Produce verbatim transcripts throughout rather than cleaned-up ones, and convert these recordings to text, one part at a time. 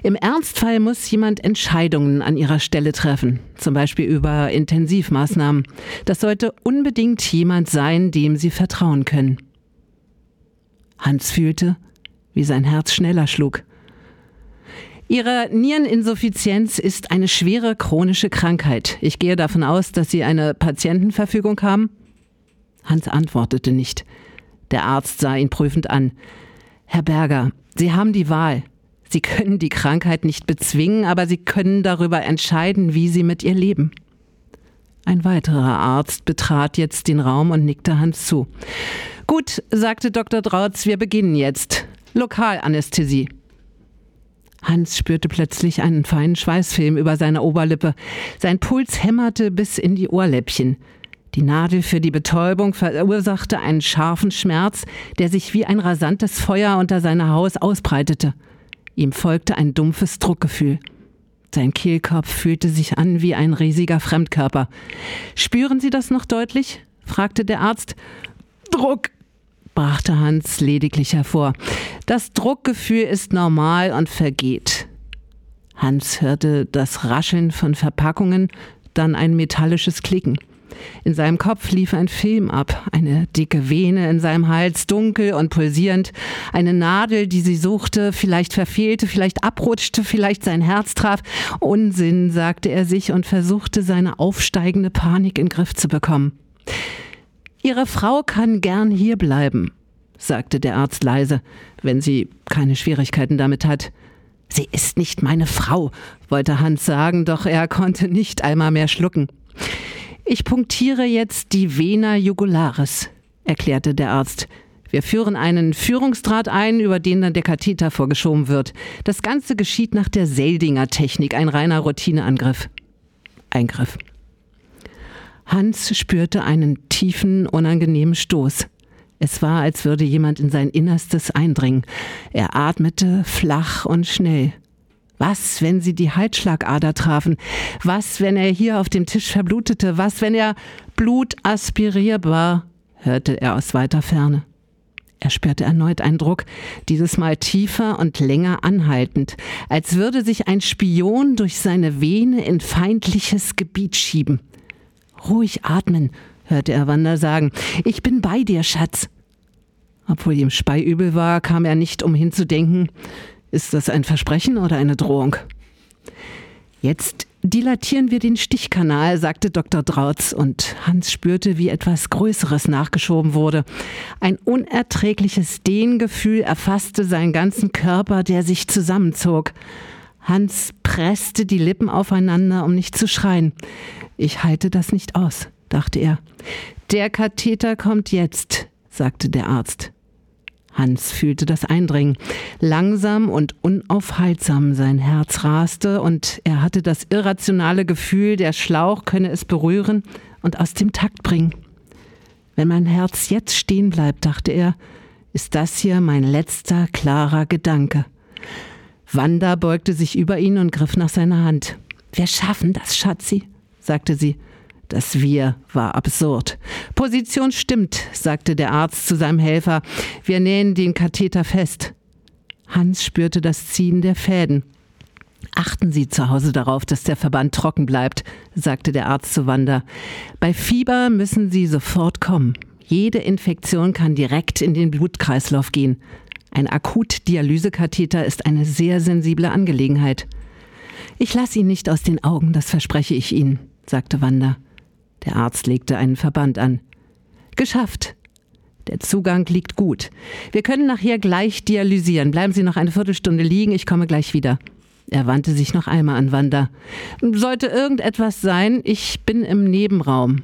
Im Ernstfall muss jemand Entscheidungen an ihrer Stelle treffen, zum Beispiel über Intensivmaßnahmen. Das sollte unbedingt jemand sein, dem Sie vertrauen können. Hans fühlte, wie sein Herz schneller schlug. Ihre Niereninsuffizienz ist eine schwere chronische Krankheit. Ich gehe davon aus, dass Sie eine Patientenverfügung haben? Hans antwortete nicht. Der Arzt sah ihn prüfend an. Herr Berger, Sie haben die Wahl. Sie können die Krankheit nicht bezwingen, aber Sie können darüber entscheiden, wie Sie mit ihr leben. Ein weiterer Arzt betrat jetzt den Raum und nickte Hans zu. Gut, sagte Doktor Drautz, wir beginnen jetzt. Lokalanästhesie. Hans spürte plötzlich einen feinen Schweißfilm über seiner Oberlippe. Sein Puls hämmerte bis in die Ohrläppchen. Die Nadel für die Betäubung verursachte einen scharfen Schmerz, der sich wie ein rasantes Feuer unter seiner Haut ausbreitete. Ihm folgte ein dumpfes Druckgefühl. Sein Kehlkopf fühlte sich an wie ein riesiger Fremdkörper. »Spüren Sie das noch deutlich?« fragte der Arzt. »Druck«, brachte Hans lediglich hervor. »Das Druckgefühl ist normal und vergeht.« Hans hörte das Rascheln von Verpackungen, dann ein metallisches Klicken. In seinem Kopf lief ein Film ab, eine dicke Vene in seinem Hals, dunkel und pulsierend, eine Nadel, die sie suchte, vielleicht verfehlte, vielleicht abrutschte, vielleicht sein Herz traf. Unsinn, sagte er sich und versuchte, seine aufsteigende Panik in den Griff zu bekommen. »Ihre Frau kann gern hier bleiben«, sagte der Arzt leise, wenn sie keine Schwierigkeiten damit hat. »Sie ist nicht meine Frau«, wollte Hans sagen, doch er konnte nicht einmal mehr schlucken. »Ich punktiere jetzt die Vena jugularis«, erklärte der Arzt. »Wir führen einen Führungsdraht ein, über den dann der Katheter vorgeschoben wird. Das Ganze geschieht nach der Seldinger-Technik, ein reiner Routineangriff.« Eingriff. Hans spürte einen tiefen, unangenehmen Stoß. Es war, als würde jemand in sein Innerstes eindringen. Er atmete flach und schnell. Was, wenn sie die Halsschlagader trafen? Was, wenn er hier auf dem Tisch verblutete? Was, wenn er blutaspirierbar? Hörte er aus weiter Ferne. Er spürte erneut einen Druck, dieses Mal tiefer und länger anhaltend, als würde sich ein Spion durch seine Vene in feindliches Gebiet schieben. »Ruhig atmen«, hörte er Wanda sagen. »Ich bin bei dir, Schatz.« Obwohl ihm speiübel war, kam er nicht umhin zu denken, ist das ein Versprechen oder eine Drohung? »Jetzt dilatieren wir den Stichkanal«, sagte Doktor Drautz, und Hans spürte, wie etwas Größeres nachgeschoben wurde. Ein unerträgliches Dehngefühl erfasste seinen ganzen Körper, der sich zusammenzog. Hans presste die Lippen aufeinander, um nicht zu schreien. »Ich halte das nicht aus«, dachte er. »Der Katheter kommt jetzt«, sagte der Arzt. Hans fühlte das Eindringen. Langsam und unaufhaltsam sein Herz raste und er hatte das irrationale Gefühl, der Schlauch könne es berühren und aus dem Takt bringen. Wenn mein Herz jetzt stehen bleibt, dachte er, ist das hier mein letzter klarer Gedanke. Wanda beugte sich über ihn und griff nach seiner Hand. »Wir schaffen das, Schatzi«, sagte sie. Das Wir war absurd. »Position stimmt«, sagte der Arzt zu seinem Helfer. »Wir nähen den Katheter fest.« Hans spürte das Ziehen der Fäden. »Achten Sie zu Hause darauf, dass der Verband trocken bleibt«, sagte der Arzt zu Wanda. »Bei Fieber müssen Sie sofort kommen. Jede Infektion kann direkt in den Blutkreislauf gehen. Ein Akutdialysekatheter ist eine sehr sensible Angelegenheit.« »Ich lasse ihn nicht aus den Augen, das verspreche ich Ihnen«, sagte Wanda. Der Arzt legte einen Verband an. »Geschafft. Der Zugang liegt gut. Wir können nachher gleich dialysieren. Bleiben Sie noch eine Viertelstunde liegen, ich komme gleich wieder.« Er wandte sich noch einmal an Wanda. »Sollte irgendetwas sein, ich bin im Nebenraum.«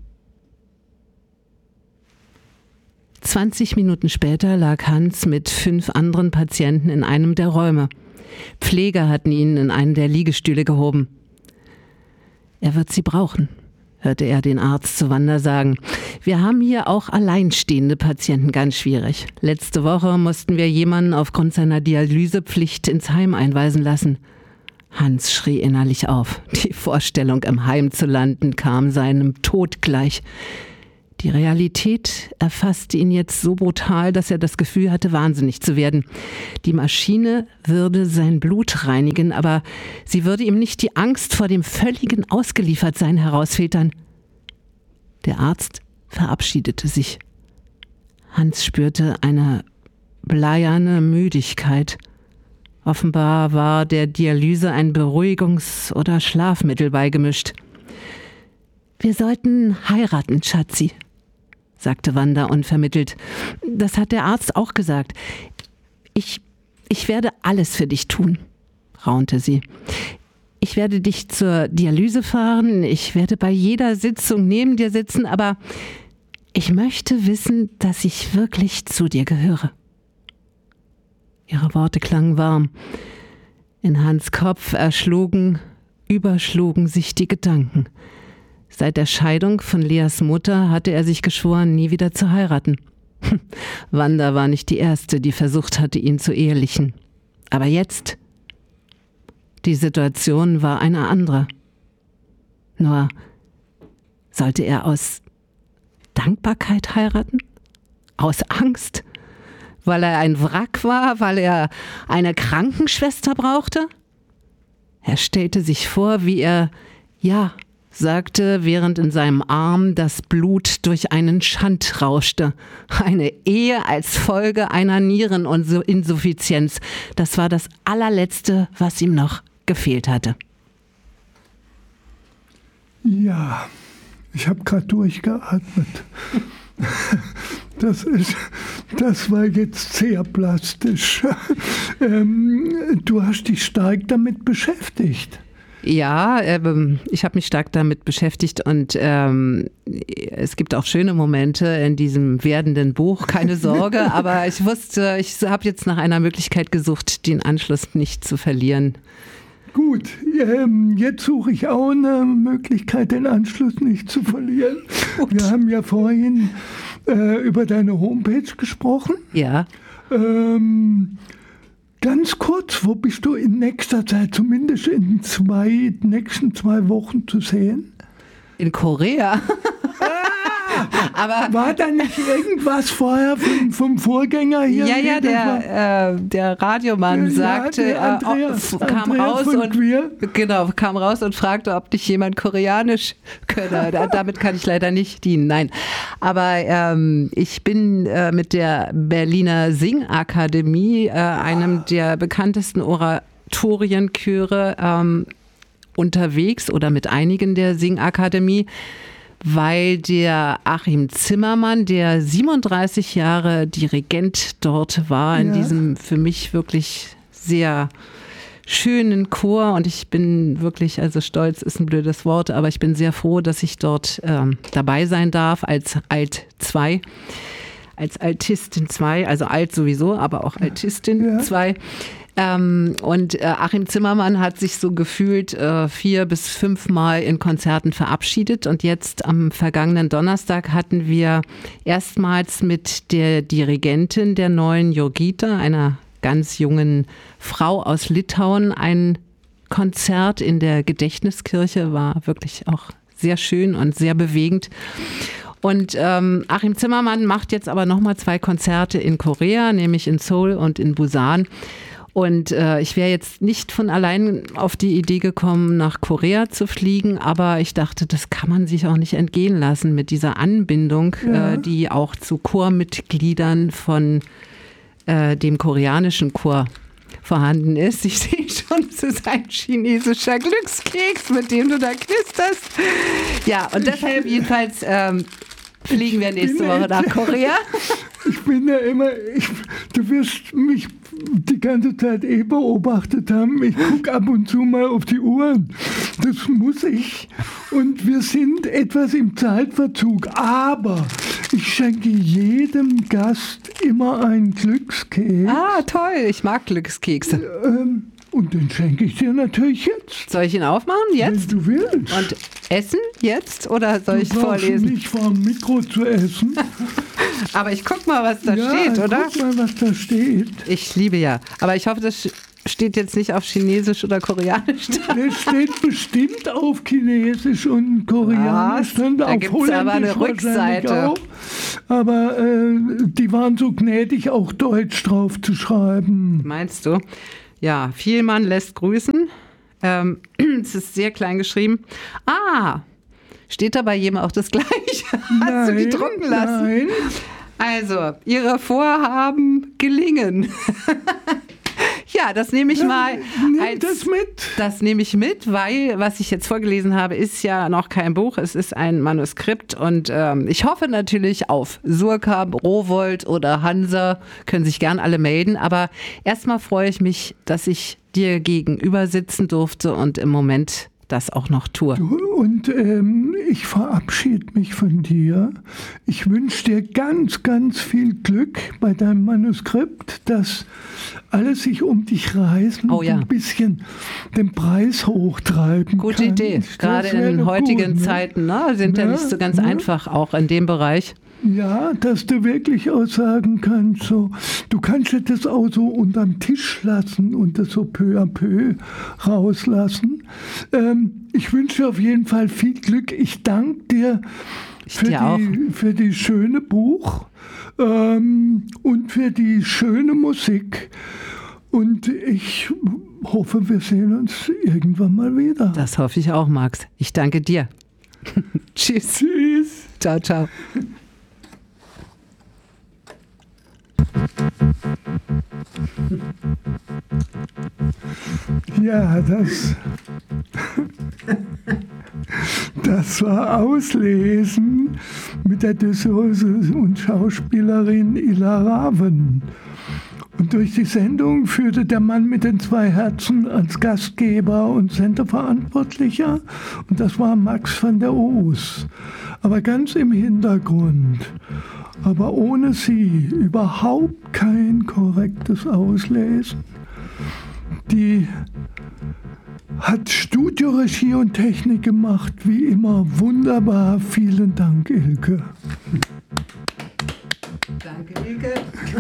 Zwanzig Minuten später lag Hans mit fünf anderen Patienten in einem der Räume. Pfleger hatten ihn in einen der Liegestühle gehoben. »Er wird Sie brauchen«, hörte er den Arzt zu Wanda sagen. »Wir haben hier auch alleinstehende Patienten, ganz schwierig. Letzte Woche mussten wir jemanden aufgrund seiner Dialysepflicht ins Heim einweisen lassen.« Hans schrie innerlich auf. Die Vorstellung, im Heim zu landen, kam seinem Tod gleich. Die Realität erfasste ihn jetzt so brutal, dass er das Gefühl hatte, wahnsinnig zu werden. Die Maschine würde sein Blut reinigen, aber sie würde ihm nicht die Angst vor dem völligen Ausgeliefertsein herausfiltern. Der Arzt verabschiedete sich. Hans spürte eine bleierne Müdigkeit. Offenbar war der Dialyse ein Beruhigungs- oder Schlafmittel beigemischt. »Wir sollten heiraten, Schatzi«, sagte Wanda unvermittelt. »Das hat der Arzt auch gesagt. Ich, ich werde alles für dich tun«, raunte sie. »Ich werde dich zur Dialyse fahren, ich werde bei jeder Sitzung neben dir sitzen, aber ich möchte wissen, dass ich wirklich zu dir gehöre.« Ihre Worte klangen warm. In Hans' Kopf erschlugen, überschlugen sich die Gedanken. Seit der Scheidung von Leas Mutter hatte er sich geschworen, nie wieder zu heiraten. Wanda war nicht die Erste, die versucht hatte, ihn zu ehelichen. Aber jetzt, die Situation war eine andere. Nur, sollte er aus Dankbarkeit heiraten? Aus Angst? Weil er ein Wrack war? Weil er eine Krankenschwester brauchte? Er stellte sich vor, wie er Ja sagte, während in seinem Arm das Blut durch einen Schand rauschte. Eine Ehe als Folge einer Niereninsuffizienz. Das war das allerletzte, was ihm noch gefehlt hatte. Ja, ich habe gerade durchgeatmet. Das ist, das war jetzt sehr plastisch. ähm, du hast dich stark damit beschäftigt. Ja, ähm, ich habe mich stark damit beschäftigt und ähm, es gibt auch schöne Momente in diesem werdenden Buch, keine Sorge, aber ich wusste, ich habe jetzt nach einer Möglichkeit gesucht, den Anschluss nicht zu verlieren. Gut, ähm, jetzt suche ich auch eine Möglichkeit, den Anschluss nicht zu verlieren. Gut. Wir haben ja vorhin äh, über deine Homepage gesprochen. Ja. Ähm, ganz kurz, wo bist du in nächster Zeit, zumindest in zwei nächsten zwei Wochen zu sehen? In Korea. Aber war da nicht irgendwas vorher vom, vom Vorgänger hier? Ja, ja, der, äh, der Radiomann ja, sagte, der Andreas, äh, kam Andreas raus und Queer. Genau, kam raus und fragte, ob nicht jemand Koreanisch könne. Damit kann ich leider nicht dienen. Nein, aber ähm, ich bin äh, mit der Berliner Singakademie, äh, einem der bekanntesten Oratorienchöre, ähm, unterwegs oder mit einigen der Singakademie, weil der Achim Zimmermann, der siebenunddreißig Jahre Dirigent dort war, in ja. diesem für mich wirklich sehr schönen Chor, und ich bin wirklich, also stolz ist ein blödes Wort, aber ich bin sehr froh, dass ich dort ähm, dabei sein darf als Alt zwei, als Altistin zwei, also alt sowieso, aber auch Altistin zwei. Ja. Ähm, und äh, Achim Zimmermann hat sich so gefühlt äh, vier bis fünfmal in Konzerten verabschiedet, und jetzt am vergangenen Donnerstag hatten wir erstmals mit der Dirigentin der neuen Jurgita, einer ganz jungen Frau aus Litauen, ein Konzert in der Gedächtniskirche, war wirklich auch sehr schön und sehr bewegend. Und ähm, Achim Zimmermann macht jetzt aber nochmal zwei Konzerte in Korea, nämlich in Seoul und in Busan. Und äh, ich wäre jetzt nicht von allein auf die Idee gekommen, nach Korea zu fliegen, aber ich dachte, das kann man sich auch nicht entgehen lassen mit dieser Anbindung, ja. äh, die auch zu Chormitgliedern von äh, dem koreanischen Chor vorhanden ist. Ich sehe schon, es ist ein chinesischer Glückskeks, mit dem du da knisterst. Ja, und deshalb jedenfalls ähm, fliegen wir nächste Woche nach Korea. Ich bin ja immer, ich, du wirst mich die ganze Zeit eh beobachtet haben. Ich gucke ab und zu mal auf die Uhren. Das muss ich. Und wir sind etwas im Zeitverzug. Aber ich schenke jedem Gast immer einen Glückskeks. Ah, toll. Ich mag Glückskekse. Ähm, und den schenke ich dir natürlich jetzt. Soll ich ihn aufmachen jetzt? Wenn du willst. Und essen jetzt oder soll du ich vorlesen? Nicht vor dem Mikro zu essen. Aber ich guck mal, was da ja, steht, oder? Guck mal, was da steht. Ich liebe ja. Aber ich hoffe, das steht jetzt nicht auf Chinesisch oder Koreanisch da. Das steht bestimmt auf Chinesisch und Koreanisch. Was? Und Da auf gibt es aber eine Rückseite. Auch. Aber äh, die waren so gnädig, auch Deutsch drauf zu schreiben. Meinst du? Ja, Vielmann lässt grüßen. Ähm, es ist sehr klein geschrieben. Ah, steht da bei jedem auch das Gleiche? Nein, Hast du die drucken lassen? Nein. Also, Ihre Vorhaben gelingen. Ja, das nehme ich mal. Nimm als, das mit. Das nehme ich mit, weil was ich jetzt vorgelesen habe, ist ja noch kein Buch, es ist ein Manuskript und ähm, ich hoffe natürlich auf Surkamp, Rowohlt oder Hansa, können sich gern alle melden, aber erstmal freue ich mich, dass ich dir gegenüber sitzen durfte und im Moment das auch noch tue. Und ähm, ich verabschiede mich von dir. Ich wünsche dir ganz, ganz viel Glück bei deinem Manuskript, dass alles sich um dich reißen oh, ja. und ein bisschen den Preis hochtreiben Gute kann. Idee. Gerade in heutigen gut, ne? Zeiten, ne? Sind ja, ja nicht so ganz ja. einfach, auch in dem Bereich. Ja, dass du wirklich auch sagen kannst, so, du kannst ja das auch so unterm Tisch lassen und das so peu à peu rauslassen. Ähm, ich wünsche dir auf jeden Fall viel Glück. Ich danke dir für, dir die, für die schöne Buch ähm, und für die schöne Musik. Und ich hoffe, wir sehen uns irgendwann mal wieder. Das hoffe ich auch, Max. Ich danke dir. Tschüss. Tschüss. Ciao, ciao. Ja, das, das war Auslesen mit der Dysseuse und Schauspielerin Ila Raven. Und durch die Sendung führte der Mann mit den zwei Herzen als Gastgeber und Senderverantwortlicher. Und das war Max van der Oos. Aber ganz im Hintergrund. Aber ohne sie überhaupt kein korrektes Auslesen. Die hat Studioregie und Technik gemacht, wie immer. Wunderbar. Vielen Dank, Ilke. Danke, Ilke.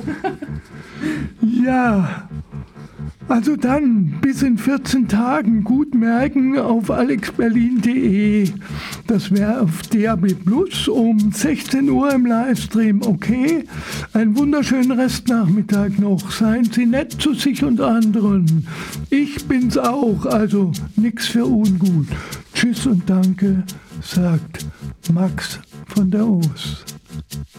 Ja, also dann bis in vierzehn Tagen. Gut merken auf alex berlin punkt de. Das wäre auf D A B Plus um sechzehn Uhr im Livestream. Okay, einen wunderschönen Restnachmittag noch. Seien Sie nett zu sich und anderen. Ich bin's auch, also nix für ungut. Tschüss und danke, sagt Max von der Oos.